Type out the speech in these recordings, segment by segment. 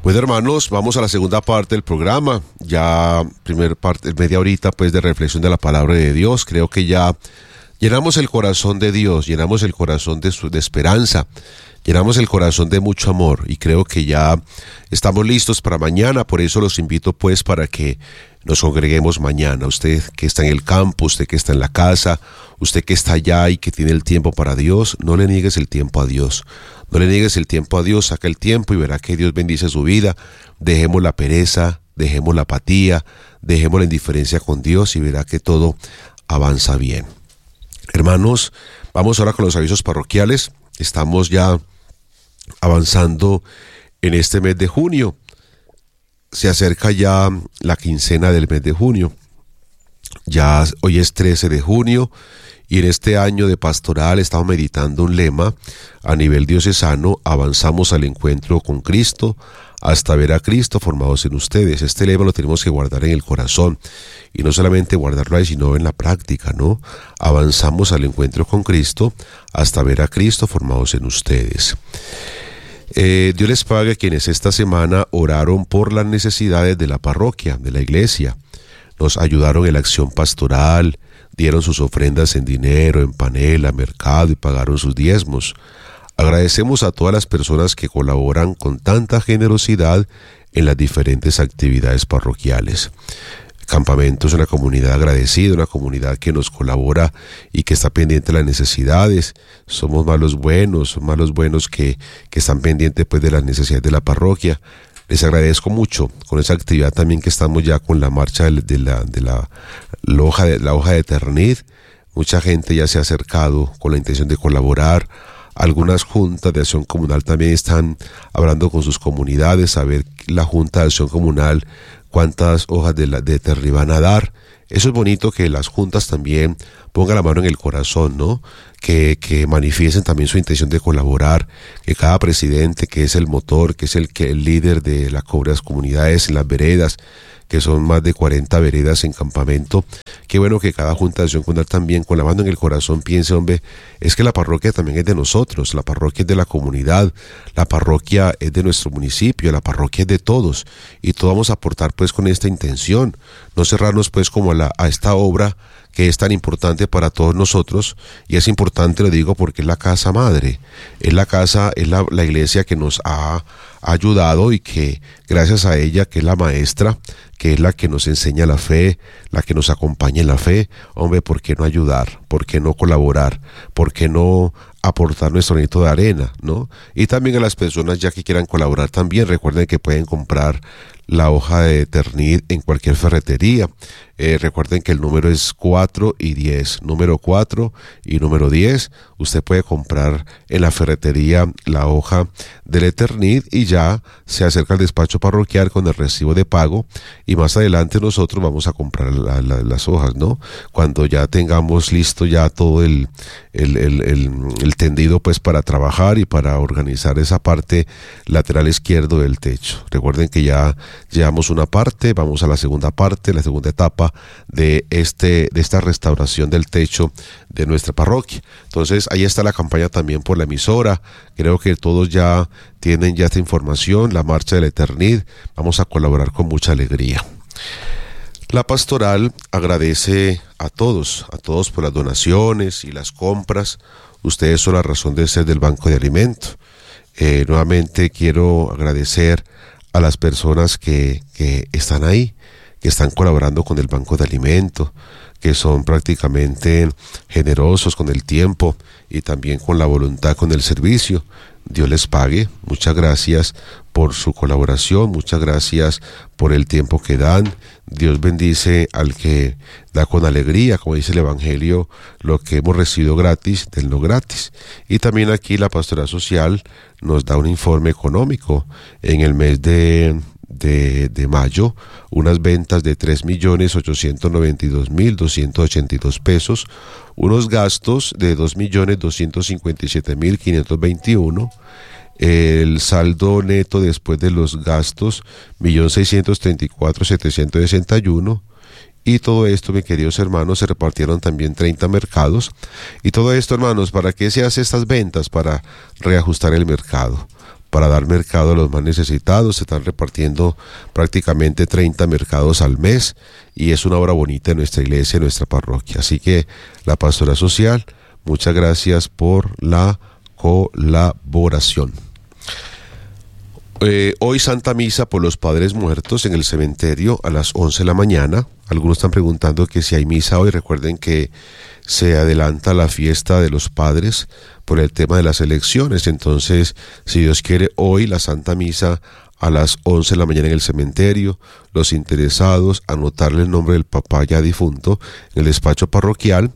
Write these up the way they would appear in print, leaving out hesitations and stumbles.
Bueno, hermanos, vamos a la segunda parte del programa. Ya primera parte, media horita pues de reflexión de la palabra de Dios. Creo que ya llenamos el corazón de Dios, llenamos el corazón de esperanza, llenamos el corazón de mucho amor, y creo que ya estamos listos para mañana. Por eso los invito pues para que nos congreguemos mañana. Usted que está en el campo, usted que está en la casa, usted que está allá y que tiene el tiempo para Dios, no le niegues el tiempo a Dios. No le niegues el tiempo a Dios, saca el tiempo y verá que Dios bendice su vida. Dejemos la pereza, dejemos la apatía, dejemos la indiferencia con Dios y verá que todo avanza bien. Hermanos, vamos ahora con los avisos parroquiales. Estamos ya avanzando en este mes de junio. Se acerca ya la quincena del mes de junio. Ya hoy es 13 de junio. Y en este año de pastoral estamos meditando un lema a nivel diocesano: avanzamos al encuentro con Cristo hasta ver a Cristo formados en ustedes. Este lema lo tenemos que guardar en el corazón, y no solamente guardarlo ahí, sino en la práctica, ¿no? Avanzamos al encuentro con Cristo hasta ver a Cristo formados en ustedes. Dios les pague a quienes esta semana oraron por las necesidades de la parroquia, de la iglesia. Nos ayudaron en la acción pastoral, dieron sus ofrendas en dinero, en panela, mercado, y pagaron sus diezmos. Agradecemos a todas las personas que colaboran con tanta generosidad en las diferentes actividades parroquiales. Campamento es una comunidad agradecida, una comunidad que nos colabora y que está pendiente de las necesidades. Somos malos buenos que están pendientes pues de las necesidades de la parroquia. Les agradezco mucho con esa actividad también que estamos ya con la marcha de la hoja de eternidad. Mucha gente ya se ha acercado con la intención de colaborar. Algunas juntas de acción comunal también están hablando con sus comunidades, a ver la junta de acción comunal cuántas hojas de eternidad van a dar. Eso es bonito, que las juntas también pongan la mano en el corazón, ¿no? Que manifiesten también su intención de colaborar, que cada presidente, que es el motor, que es el líder de las comunidades en las veredas, que son más de 40 veredas en Campamento. Qué bueno que cada junta de acción comunal también con la mano en el corazón piense, hombre, es que la parroquia también es de nosotros, la parroquia es de la comunidad, la parroquia es de nuestro municipio, la parroquia es de todos, y todos vamos a aportar pues con esta intención, no cerrarnos pues como a esta obra que es tan importante para todos nosotros. Y es importante, lo digo, porque es la casa madre, es la iglesia que nos ha ayudado, y que gracias a ella, que es la maestra, que es la que nos enseña la fe, la que nos acompaña en la fe, hombre, ¿por qué no ayudar? ¿Por qué no colaborar? ¿Por qué no aportar nuestro granito de arena, ¿no? Y también a las personas ya que quieran colaborar también, recuerden que pueden comprar la hoja de eternidad en cualquier ferretería. Recuerden que el número es 4 y 10, número 4 y número 10. Usted puede comprar en la ferretería la hoja de la eternidad y ya se acerca al despacho parroquial con el recibo de pago, y más adelante nosotros vamos a comprar las hojas, ¿no? Cuando ya tengamos listo ya todo el tendido pues para trabajar y para organizar esa parte lateral izquierdo del techo. Recuerden que ya llevamos una parte, vamos a la segunda parte, la segunda etapa de esta restauración del techo de nuestra parroquia. Entonces ahí está la campaña también por la emisora. Creo que todos ya tienen ya esta información, la marcha de la eternidad. Vamos a colaborar con mucha alegría. La pastoral agradece a todos por las donaciones y las compras. Ustedes son la razón de ser del Banco de Alimentos. Nuevamente quiero agradecer a las personas que están ahí, que están colaborando con el Banco de Alimentos, que son prácticamente generosos con el tiempo y también con la voluntad, con el servicio. Dios les pague. Muchas gracias por su colaboración, muchas gracias por el tiempo que dan. Dios bendice al que da con alegría, como dice el Evangelio, lo que hemos recibido gratis, denlo gratis. Y también aquí la Pastoral Social nos da un informe económico en el mes de mayo, unas ventas de 3.892.282 pesos, unos gastos de 2.257.521, el saldo neto después de los gastos 1.634.761, y todo esto, mis queridos hermanos, se repartieron también 30 mercados. Y todo esto, hermanos, ¿para qué se hace estas ventas? Para reajustar el mercado, para dar mercado a los más necesitados. Se están repartiendo prácticamente 30 mercados al mes y es una obra bonita en nuestra iglesia, en nuestra parroquia. Así que la Pastoral Social, muchas gracias por la colaboración. Hoy Santa Misa por los padres muertos en el cementerio a las 11 de la mañana. Algunos están preguntando que si hay misa hoy. Recuerden que se adelanta la fiesta de los padres por el tema de las elecciones. Entonces, si Dios quiere, hoy la Santa Misa a las 11 de la mañana en el cementerio. Los interesados, anotarle el nombre del papá ya difunto en el despacho parroquial.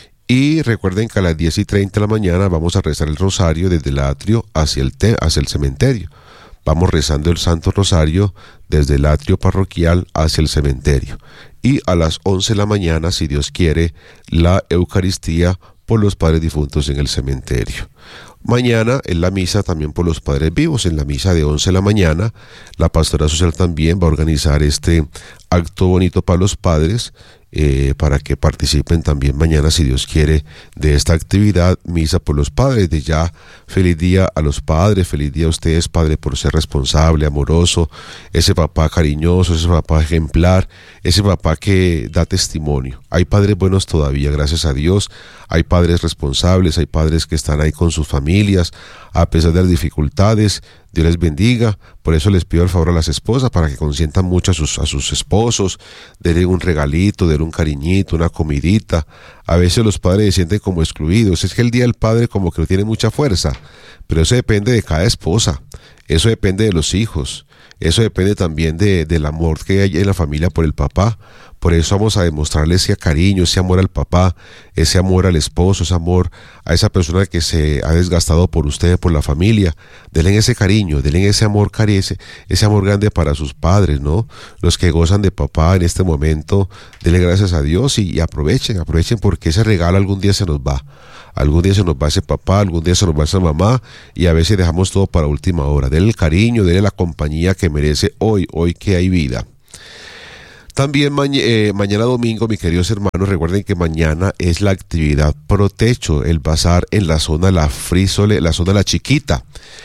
Y recuerden que a las 10:30 de la mañana vamos a rezar el rosario desde el atrio hacia el cementerio. Vamos rezando el Santo Rosario desde el atrio parroquial hacia el cementerio. Y a las 11 de la mañana, si Dios quiere, la Eucaristía por los padres difuntos en el cementerio. Mañana es la misa también por los padres vivos. En la misa de 11 de la mañana, la Pastoral Social también va a organizar este acto bonito para los padres, para que participen también mañana, si Dios quiere, de esta actividad, misa por los padres. De ya, feliz día a los padres, feliz día a ustedes, padre, por ser responsable, amoroso, ese papá cariñoso, ese papá ejemplar, ese papá que da testimonio. Hay padres buenos todavía, gracias a Dios. Hay padres responsables, hay padres que están ahí con sus familias, a pesar de las dificultades. Dios les bendiga. Por eso les pido el favor a las esposas para que consientan mucho a sus esposos, denle un regalito, denle un cariñito, una comidita. A veces los padres se sienten como excluidos. Es que el día del padre como que no tiene mucha fuerza, pero eso depende de cada esposa, eso depende de los hijos, eso depende también del amor que hay en la familia por el papá. Por eso vamos a demostrarle ese cariño, ese amor al papá, ese amor al esposo, ese amor a esa persona que se ha desgastado por ustedes, por la familia. Denle ese cariño, denle ese amor, ese amor grande para sus padres, ¿no? Los que gozan de papá en este momento, denle gracias a Dios y aprovechen porque ese regalo algún día se nos va. Algún día se nos va ese papá, algún día se nos va esa mamá y a veces dejamos todo para última hora. Denle el cariño, denle la compañía que merece hoy que hay vida. También mañana domingo, mis queridos hermanos, recuerden que mañana es la actividad Protecho, el bazar en la zona La Frísole, la zona La Chiquita.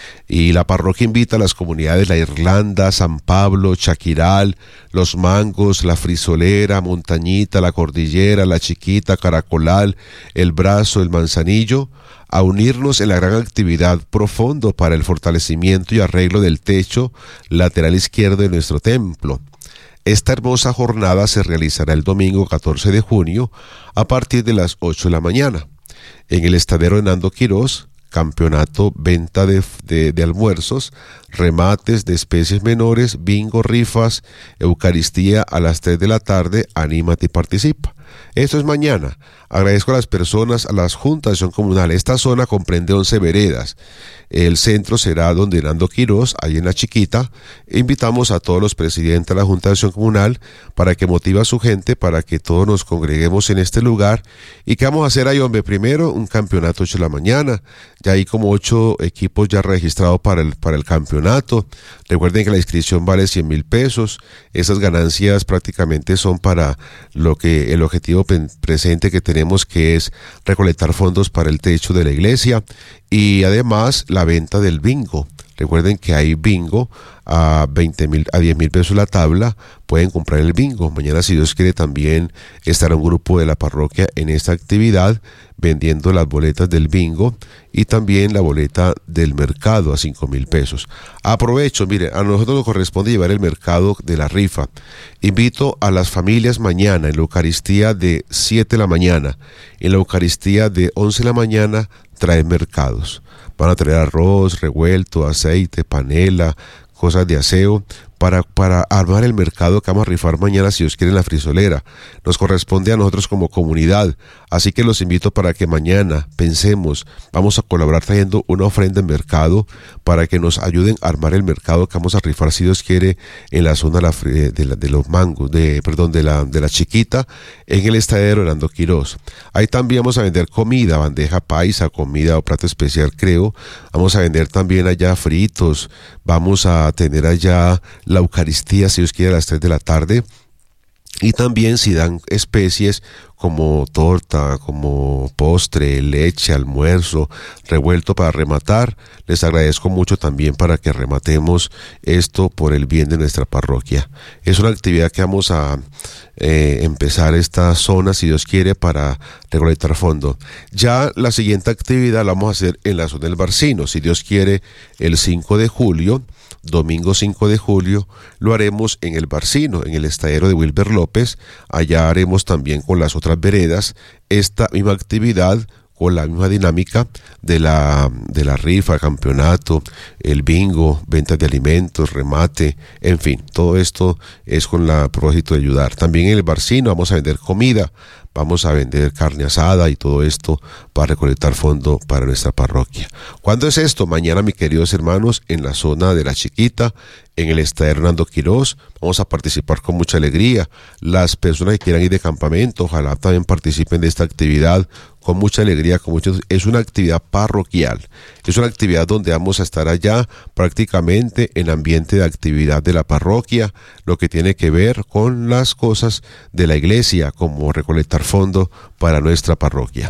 Y la parroquia invita a las comunidades La Irlanda, San Pablo, Chaquiral, Los Mangos, La Frisolera, Montañita, La Cordillera, La Chiquita, Caracolal, El Brazo, El Manzanillo, a unirnos en la gran actividad Profundo para el fortalecimiento y arreglo del techo lateral izquierdo de nuestro templo. Esta hermosa jornada se realizará el domingo 14 de junio a partir de las 8 de la mañana. En el estadero Hernando Quirós, campeonato, venta de almuerzos, remates de especies menores, bingo, rifas, Eucaristía a las 3 de la tarde, anímate y participa. Esto es mañana. Agradezco a las personas, a las juntas de acción comunal. Esta zona comprende 11 veredas. El centro será donde Hernando Quirós, ahí en La Chiquita. Invitamos a todos los presidentes de la Junta de Acción Comunal para que motive a su gente, para que todos nos congreguemos en este lugar. ¿Y qué vamos a hacer ahí, hombre? Primero, un campeonato 8 de la mañana. Ya hay como 8 equipos ya registrados para el campeonato. Recuerden que la inscripción vale 100,000 pesos. Esas ganancias prácticamente son para el objetivo presente que tenemos, que es recolectar fondos para el techo de la iglesia y además la venta del bingo. Recuerden que hay bingo a 10,000 pesos la tabla, pueden comprar el bingo. Mañana, si Dios quiere, también estará un grupo de la parroquia en esta actividad vendiendo las boletas del bingo y también la boleta del mercado a 5,000 pesos. Aprovecho, mire, a nosotros nos corresponde llevar el mercado de la rifa. Invito a las familias mañana en la Eucaristía de 7 de la mañana, en la Eucaristía de 11 de la mañana traen mercados. Van a traer arroz, revuelto, aceite, panela, cosas de aseo, para armar el mercado que vamos a rifar mañana, si Dios quiere, en La Frisolera. Nos corresponde a nosotros como comunidad, así que los invito para que mañana pensemos, vamos a colaborar trayendo una ofrenda en mercado para que nos ayuden a armar el mercado que vamos a rifar, si Dios quiere, en la zona de los mangos, de la Chiquita, en el estadero Hernando Quirós. Ahí también vamos a vender comida, bandeja paisa, comida o plato especial, creo. Vamos a vender también allá fritos, vamos a tener allá la Eucaristía, si Dios quiere, a las 3 de la tarde. Y también, si dan especies como torta, como postre, leche, almuerzo, revuelto para rematar. Les agradezco mucho también para que rematemos esto por el bien de nuestra parroquia. Es una actividad que vamos a empezar esta zona, si Dios quiere, para recolectar fondo. Ya la siguiente actividad la vamos a hacer en la zona del Barcino, si Dios quiere, el 5 de julio, domingo 5 de julio, lo haremos en el Barcino, en el estadero de Wilber López. Allá haremos también con las otras veredas esta misma actividad, con la misma dinámica de la rifa, campeonato, el bingo, ventas de alimentos, remate, en fin, todo esto es con el propósito de ayudar. También en el Barcino vamos a vender comida, vamos a vender carne asada y todo esto para recolectar fondo para nuestra parroquia. ¿Cuándo es esto? Mañana, mis queridos hermanos, en la zona de La Chiquita, en el estadio Hernando Quirós. Vamos a participar con mucha alegría. Las personas que quieran ir de campamento, ojalá también participen de esta actividad con mucha alegría, es una actividad parroquial, es una actividad donde vamos a estar allá prácticamente en ambiente de actividad de la parroquia, lo que tiene que ver con las cosas de la iglesia, como recolectar fondo para nuestra parroquia.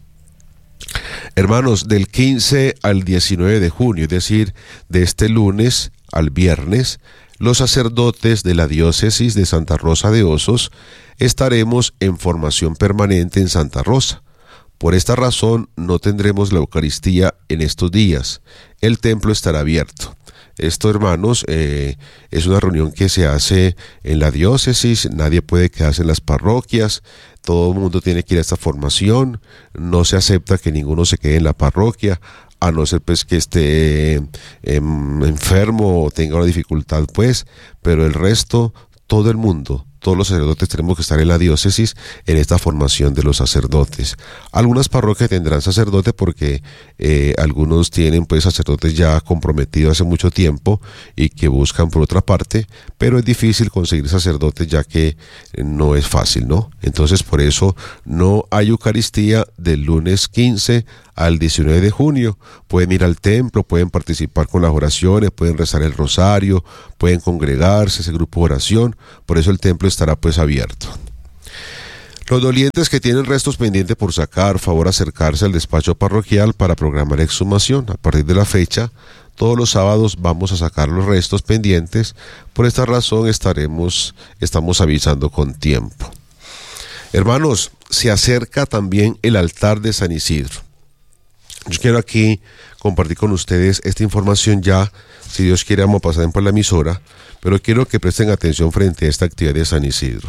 Hermanos, del 15 al 19 de junio, es decir, de este lunes al viernes, los sacerdotes de la diócesis de Santa Rosa de Osos estaremos en formación permanente en Santa Rosa. Por esta razón no tendremos la Eucaristía en estos días. El templo estará abierto. Esto, hermanos, es una reunión que se hace en la diócesis, nadie puede quedarse en las parroquias, todo el mundo tiene que ir a esta formación, no se acepta que ninguno se quede en la parroquia, a no ser pues que esté enfermo o tenga una dificultad, pues, pero el resto, todo el mundo, todos los sacerdotes tenemos que estar en la diócesis en esta formación de los sacerdotes. Algunas parroquias tendrán sacerdote porque algunos tienen pues sacerdotes ya comprometidos hace mucho tiempo y que buscan por otra parte, pero es difícil conseguir sacerdotes ya que no es fácil, ¿no? Entonces por eso no hay Eucaristía del lunes 15 al 19 de junio. Pueden ir al templo, pueden participar con las oraciones, pueden rezar el rosario, pueden congregarse, ese grupo de oración, por eso el templo estará pues abierto. Los dolientes que tienen restos pendientes por sacar, favor acercarse al despacho parroquial para programar exhumación. A partir de la fecha, todos los sábados vamos a sacar los restos pendientes, por esta razón estamos avisando con tiempo. Hermanos, se acerca también el altar de San Isidro. Yo quiero aquí compartir con ustedes esta información ya, si Dios quiere vamos a pasar por la emisora, pero quiero que presten atención frente a esta actividad de San Isidro.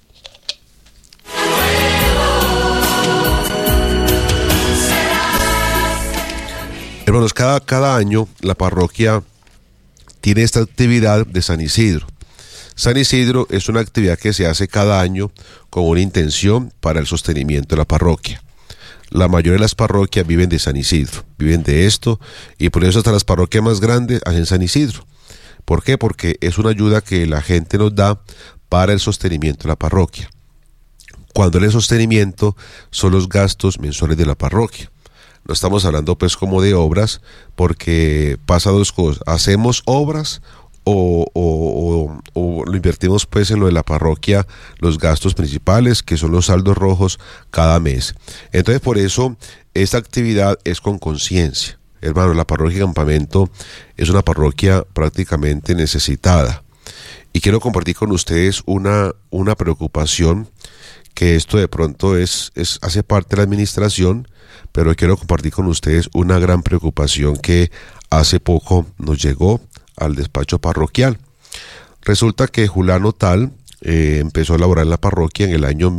Hermanos, cada año la parroquia tiene esta actividad de San Isidro. San Isidro es una actividad que se hace cada año con una intención para el sostenimiento de la parroquia. La mayoría de las parroquias viven de San Isidro, viven de esto, y por eso hasta las parroquias más grandes hacen San Isidro. ¿Por qué? Porque es una ayuda que la gente nos da para el sostenimiento de la parroquia. Cuando el sostenimiento son los gastos mensuales de la parroquia. No estamos hablando pues como de obras, porque pasa dos cosas: hacemos obras o lo invertimos pues en lo de la parroquia, los gastos principales, que son los saldos rojos cada mes. Entonces por eso esta actividad es con conciencia. Hermano, la parroquia Campamento es una parroquia prácticamente necesitada. Y quiero compartir con ustedes una preocupación, que esto de pronto hace parte de la administración, pero quiero compartir con ustedes una gran preocupación que hace poco nos llegó al despacho parroquial. Resulta que Julano Tal empezó a laborar en la parroquia en el año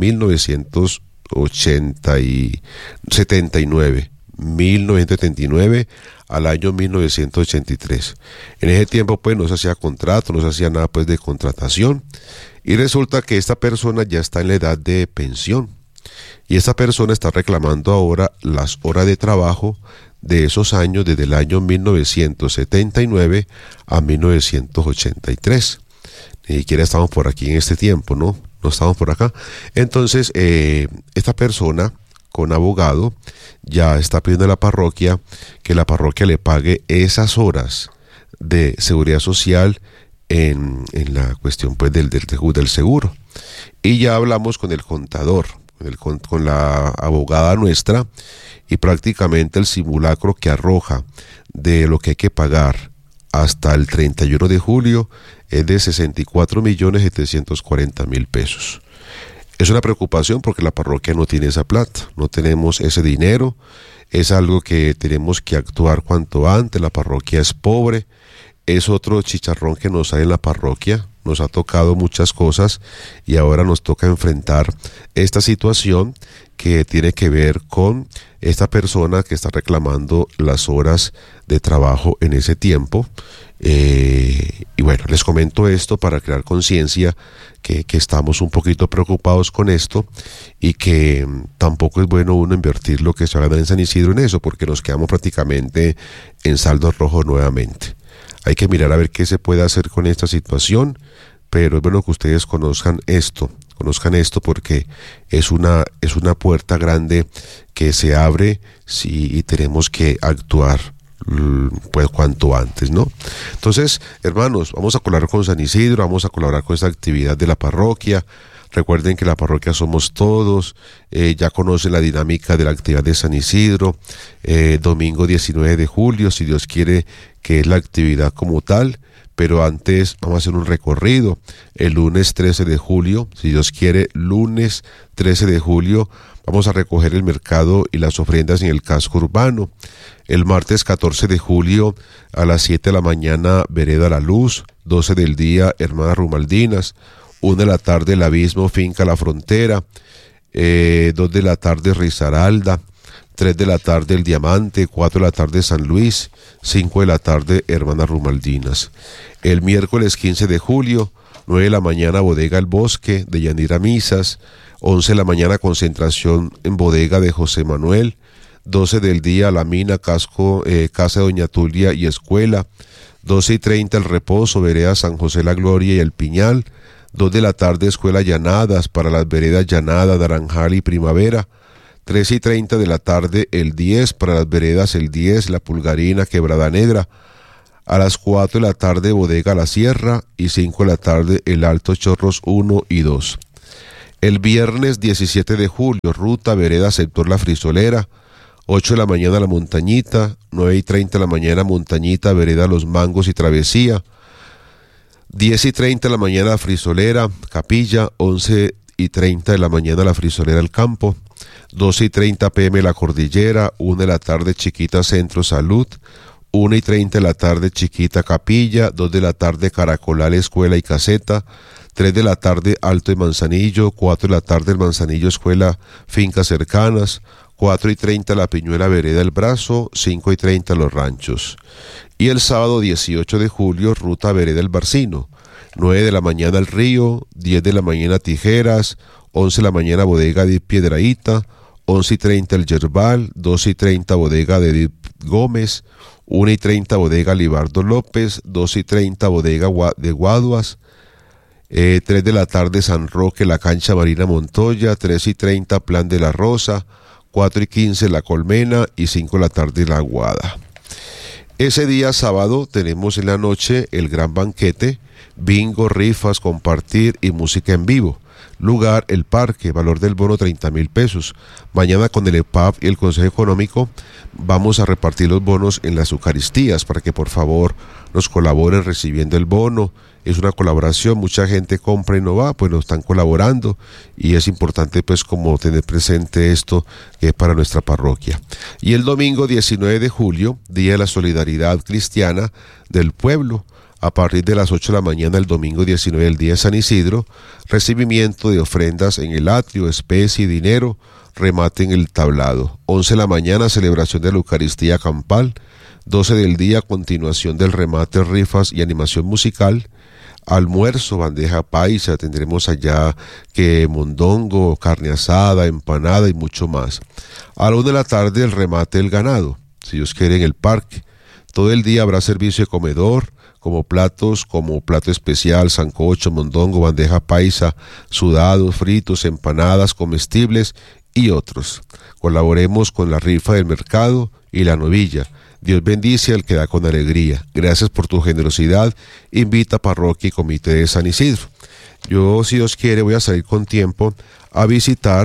1979 al año 1983. En ese tiempo pues no se hacía contrato, no se hacía nada pues de contratación, y resulta que esta persona ya está en la edad de pensión, y esta persona está reclamando ahora las horas de trabajo de esos años, desde el año 1979 a 1983. Ni siquiera estamos por aquí en este tiempo, ¿no? No estamos por acá. Entonces, esta persona con abogado ya está pidiendo a la parroquia que la parroquia le pague esas horas de seguridad social en la cuestión pues del seguro. Y ya hablamos con el contador con la abogada nuestra, y prácticamente el simulacro que arroja de lo que hay que pagar hasta el 31 de julio es de 64.740.000 pesos. Es una preocupación porque la parroquia no tiene esa plata, no tenemos ese dinero, es algo que tenemos que actuar cuanto antes. La parroquia es pobre, es otro chicharrón que nos hay en la parroquia, nos ha tocado muchas cosas y ahora nos toca enfrentar esta situación que tiene que ver con esta persona que está reclamando las horas de trabajo en ese tiempo. Y bueno, les comento esto para crear conciencia que estamos un poquito preocupados con esto y que tampoco es bueno uno invertir lo que se va a ganar en San Isidro en eso, porque nos quedamos prácticamente en saldo rojo nuevamente. Hay que mirar a ver qué se puede hacer con esta situación, pero es bueno que ustedes conozcan esto porque es una puerta grande que se abre y tenemos que actuar pues cuanto antes, ¿no? Entonces, hermanos, vamos a colaborar con San Isidro, vamos a colaborar con esta actividad de la parroquia. Recuerden que la parroquia somos todos, ya conocen la dinámica de la actividad de San Isidro, domingo 19 de julio, si Dios quiere, que es la actividad como tal, pero antes vamos a hacer un recorrido. El lunes 13 de julio, si Dios quiere, lunes 13 de julio, vamos a recoger el mercado y las ofrendas en el casco urbano. El martes 14 de julio a las 7 de la mañana, Vereda La Luz, 12 del día, Hermanas Rumaldinas, 1 de la tarde, El Abismo, Finca La Frontera, 2 de la tarde, Risaralda, 3 de la tarde, El Diamante, 4 de la tarde, San Luis, 5 de la tarde, Hermanas Rumaldinas. El miércoles 15 de julio, 9 de la mañana, Bodega El Bosque, de Yanira Misas, 11 de la mañana, concentración en bodega de José Manuel, 12 del día, La Mina, Casa de Doña Tulia y Escuela, 12:30 El Reposo, Vereda San José La Gloria y El Piñal, 2 de la tarde, Escuela Llanadas para las veredas Llanada, Naranjal y Primavera, 3:30 de la tarde, El 10 para las veredas El 10, La Pulgarina, Quebrada Negra, a las 4 de la tarde, Bodega La Sierra, y 5 de la tarde, El Alto Chorros 1 y 2. El viernes 17 de julio, ruta Vereda Sector La Frisolera, 8 de la mañana La Montañita, 9:30 de la mañana Montañita, Vereda Los Mangos y Travesía, 10:30 de la mañana La Frisolera, Capilla, 11:30 de la mañana La Frisolera El Campo, 12:30 p.m. La Cordillera, 1 de la tarde Chiquita Centro Salud, 1:30 de la tarde Chiquita Capilla, 2 de la tarde Caracolal Escuela y Caseta, 3 de la tarde Alto de Manzanillo, 4 de la tarde El Manzanillo Escuela Fincas Cercanas, 4:30 La Piñuela Vereda El Brazo, 5:30 Los Ranchos. Y el sábado 18 de julio, ruta Vereda El Barcino, 9 de la mañana El Río, 10 de la mañana Tijeras, 11 de la mañana Bodega de Piedraíta, 11:30 El Yerbal, 12:30 Bodega de Edith Gómez, 1:30 Bodega Libardo López, 12:30 Bodega de Guaduas, 3 de la tarde San Roque, La Cancha Marina Montoya, 3:30 Plan de la Rosa, 4:15 La Colmena y 5 de la tarde La Aguada. Ese día sábado tenemos en la noche el gran banquete, bingo, rifas, compartir y música en vivo. Lugar, el parque, valor del bono 30.000 pesos. Mañana con el EPAP y el Consejo Económico vamos a repartir los bonos en las Eucaristías para que por favor nos colaboren recibiendo el bono. Es una colaboración, mucha gente compra y no va, pues nos están colaborando y es importante pues como tener presente esto para nuestra parroquia. Y el domingo 19 de julio, Día de la Solidaridad Cristiana del Pueblo, a partir de las 8 de la mañana el domingo 19 del día de San Isidro, recibimiento de ofrendas en el atrio, especie y dinero, remate en el tablado. 11 de la mañana, celebración de la Eucaristía campal, 12 del día, continuación del remate, rifas y animación musical, almuerzo, bandeja paisa, tendremos allá que mondongo, carne asada, empanada y mucho más. A la 1 de la tarde el remate del ganado, si Dios quiere en el parque. Todo el día habrá servicio de comedor, como plato especial, sancocho, mondongo, bandeja paisa, sudados, fritos, empanadas, comestibles y otros. Colaboremos con la rifa del mercado y la novilla. Dios bendice al que da con alegría. Gracias por tu generosidad. Invita parroquia y comité de San Isidro. Yo, si Dios quiere, voy a salir con tiempo a visitar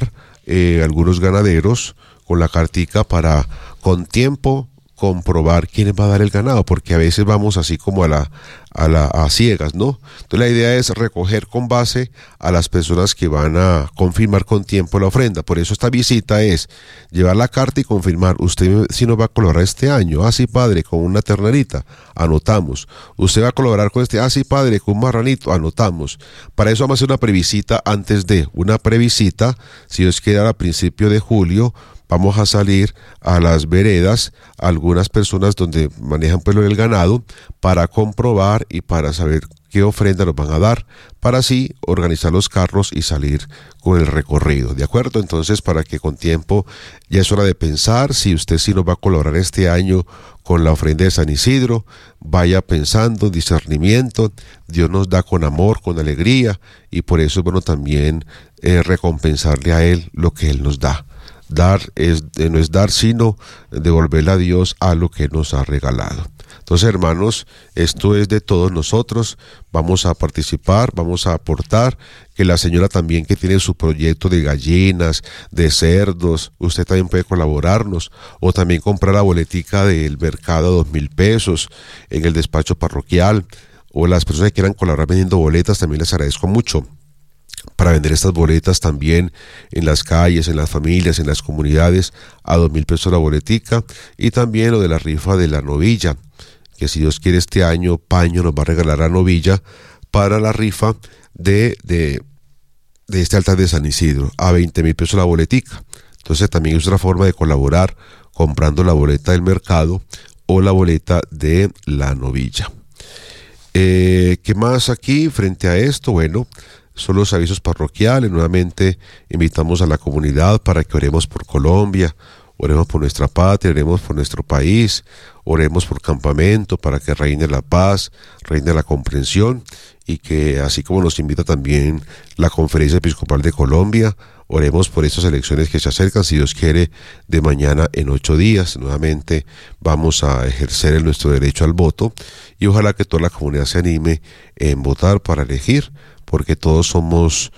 algunos ganaderos con la cartica para con tiempo comprobar quién va a dar el ganado, porque a veces vamos así como a ciegas, ¿no? Entonces la idea es recoger con base a las personas que van a confirmar con tiempo la ofrenda. Por eso esta visita es llevar la carta y confirmar: usted sí nos va a colaborar este año, sí padre, con una ternerita, anotamos. Usted va a colaborar con sí padre, con un marranito, anotamos. Para eso vamos a hacer una previsita antes de, una previsita, si Dios quiere, a principio de julio. Vamos a salir a las veredas, algunas personas donde manejan pues el ganado, para comprobar y para saber qué ofrenda nos van a dar, para así organizar los carros y salir con el recorrido, ¿de acuerdo? Entonces, para que con tiempo, ya es hora de pensar si usted sí nos va a colaborar este año con la ofrenda de San Isidro. Vaya pensando, discernimiento, Dios nos da con amor, con alegría, y por eso es bueno también recompensarle a Él lo que Él nos da. Dar no es dar, sino devolverle a Dios a lo que nos ha regalado. Entonces, hermanos, esto es de todos nosotros. Vamos a participar, vamos a aportar. Que la señora también, que tiene su proyecto de gallinas, de cerdos, usted también puede colaborarnos, o también comprar la boletica del mercado a 2.000 pesos en el despacho parroquial, o las personas que quieran colaborar vendiendo boletas, también les agradezco mucho, para vender estas boletas también en las calles, en las familias, en las comunidades, a 2.000 pesos la boletica. Y también lo de la rifa de la novilla, que si Dios quiere este año Paño nos va a regalar la novilla para la rifa de este altar de San Isidro, a 20.000 pesos la boletica. Entonces también es otra forma de colaborar, comprando la boleta del mercado o la boleta de la novilla. ¿Qué más aquí frente a esto? Bueno, son los avisos parroquiales. Nuevamente invitamos a la comunidad para que oremos por Colombia, oremos por nuestra patria, oremos por nuestro país, oremos por Campamento, para que reine la paz, reine la comprensión, y que así como nos invita también la Conferencia Episcopal de Colombia, oremos por estas elecciones que se acercan, si Dios quiere, de mañana en 8 días. Nuevamente vamos a ejercer nuestro derecho al voto, y ojalá que toda la comunidad se anime en votar para elegir, porque todos somos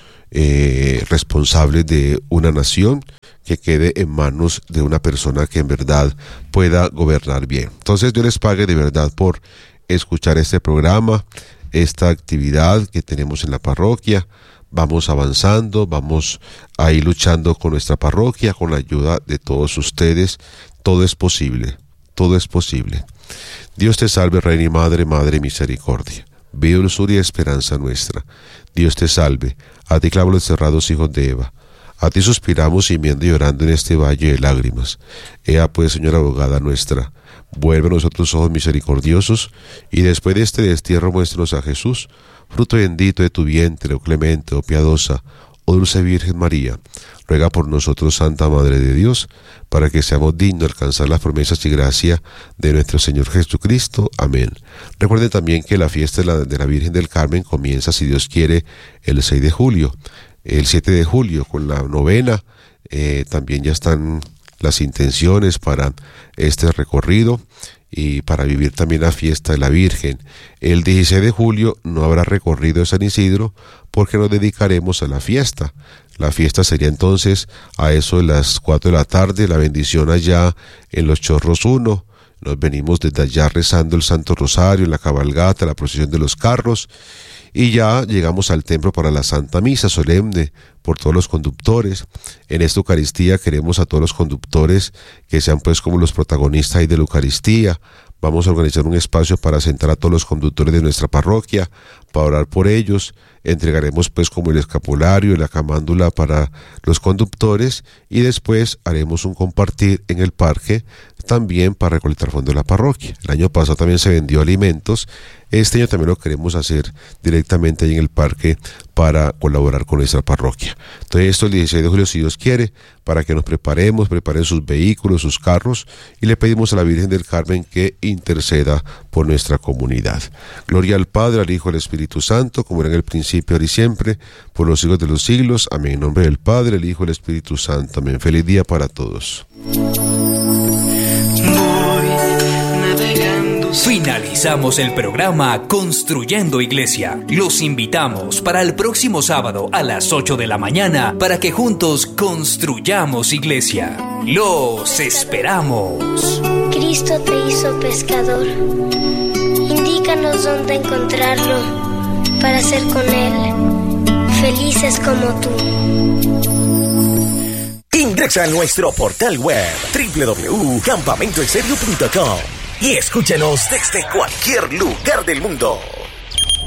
responsables de una nación que quede en manos de una persona que en verdad pueda gobernar bien. Entonces, Dios les pague de verdad por escuchar este programa, esta actividad que tenemos en la parroquia. Vamos avanzando, vamos ahí luchando con nuestra parroquia, con la ayuda de todos ustedes. Todo es posible, todo es posible. Dios te salve, Reina y Madre, Madre de misericordia, vida, dulzura y esperanza nuestra. Dios te salve, a ti clamo los cerrados hijos de Eva, a ti suspiramos gimiendo y llorando en este valle de lágrimas. Ea pues, Señora abogada nuestra, vuelve a nosotros ojos misericordiosos, y después de este destierro muéstranos a Jesús, fruto bendito de tu vientre, oh clemente, oh piadosa, oh dulce Virgen María. Ruega por nosotros, Santa Madre de Dios, para que seamos dignos de alcanzar las promesas y gracia de nuestro Señor Jesucristo. Amén. Recuerden también que la fiesta de la Virgen del Carmen comienza, si Dios quiere, el 6 de julio. El 7 de julio con la novena, también ya están las intenciones para este recorrido y para vivir también la fiesta de la Virgen. El 16 de julio no habrá recorrido de San Isidro, porque nos dedicaremos a la fiesta. La fiesta sería entonces a eso de las 4 de la tarde, la bendición allá en Los Chorros 1. Nos venimos desde allá rezando el Santo Rosario, la cabalgata, la procesión de los carros, y ya llegamos al templo para la Santa Misa solemne por todos los conductores. En esta Eucaristía queremos a todos los conductores que sean pues como los protagonistas ahí de la Eucaristía. Vamos a organizar un espacio para sentar a todos los conductores de nuestra parroquia, para orar por ellos. Entregaremos pues como el escapulario y la camándula para los conductores, y después haremos un compartir en el parque también para recolectar fondos de la parroquia. El año pasado también se vendió alimentos. Este año también lo queremos hacer directamente ahí en el parque para colaborar con nuestra parroquia. Entonces esto el 16 de julio, si Dios quiere, para que nos preparemos, preparen sus vehículos, sus carros, y le pedimos a la Virgen del Carmen que interceda por nuestra comunidad. Gloria al Padre, al Hijo, al Espíritu Santo, como era en el principio, ahora y siempre, por los siglos de los siglos. Amén. En nombre del Padre, el Hijo y el Espíritu Santo. Amén. Feliz día para todos. Voy navegando Finalizamos el programa Construyendo Iglesia. Los invitamos para el próximo sábado a las 8 de la mañana para que juntos construyamos iglesia. ¡Los esperamos! Cristo te hizo pescador. Indícanos dónde encontrarlo para ser con Él felices como tú. Ingresa a nuestro portal web www.campamentoenserio.com y escúchanos desde cualquier lugar del mundo.